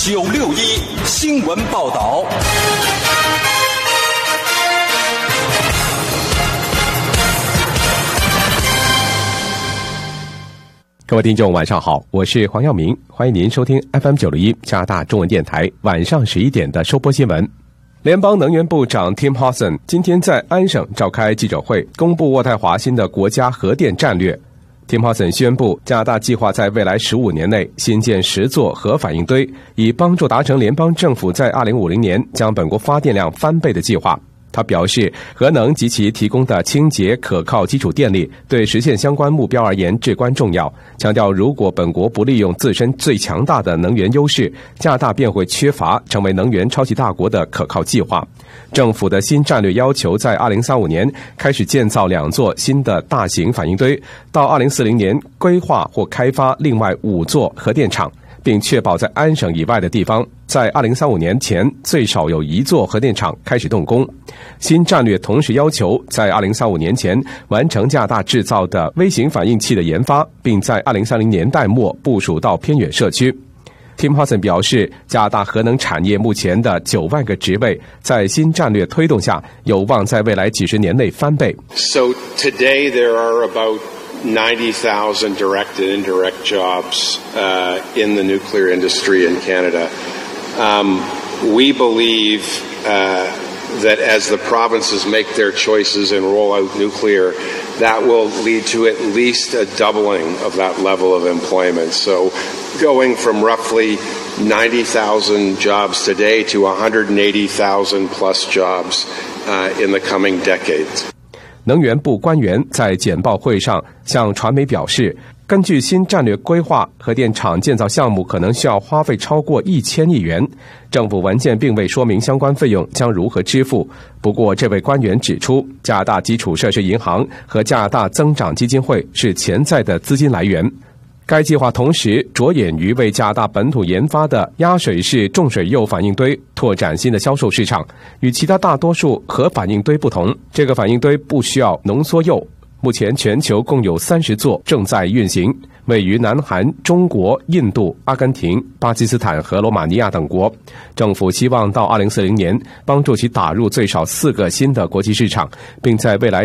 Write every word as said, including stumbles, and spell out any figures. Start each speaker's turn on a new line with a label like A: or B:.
A: 九六一新闻报道。
B: 各位听众晚上好，我是黄耀明，欢迎您收听 F M 九六一加拿大中文电台晚上十一点的收播新闻。联邦能源部长 Tim Hudson 今天在安省召开记者会，公布渥太华新的国家核电战略。Tim Hudson 宣布，加拿大计划在未来十五年内新建十座核反应堆，以帮助达成联邦政府在二零五零年将本国发电量翻倍的计划。他表示，核能及其提供的清洁可靠基础电力对实现相关目标而言至关重要，强调如果本国不利用自身最强大的能源优势，加拿大便会缺乏成为能源超级大国的可靠计划。政府的新战略要求在二零三五年开始建造两座新的大型反应堆，到二零四零年规划或开发另外五座核电厂，并确保在安省以外的地方在二零三五年前最少有一座核电厂开始动工。新战略同时要求在二零三五年前完成加拿大制造的微型反应器的研发，并在二零三零年代末部署到偏远社区。Tim Hudson 表示，加拿大核能产业目前的九万个职位在新战略推动下有望在未来几十年内翻倍。
C: So today there are about ninety thousand direct and indirect jobs uh, in the nuclear industry in Canada. Um, we believe uh, that as the provinces make their choices and roll out nuclear, that will lead to at least a doubling of that level of employment. So going from roughly ninety thousand jobs today to one hundred eighty thousand plus jobs uh, in the coming decades.
B: 能源部官员在简报会上向传媒表示，根据新战略规划，核电厂建造项目可能需要花费超过一千亿元。政府文件并未说明相关费用将如何支付。不过，这位官员指出，加拿大基础设施银行和加拿大增长基金会是潜在的资金来源。该计划同时着眼于为加拿大本土研发的压水式重水铀反应堆拓展新的销售市场。与其他大多数核反应堆不同，这个反应堆不需要浓缩铀。目前全球共有三十座正在运行，位于南韩、中国、印度、阿根廷、巴基斯坦和罗马尼亚等国。政府希望到二零四零年帮助其打入最少四个新的国际市场，并在未来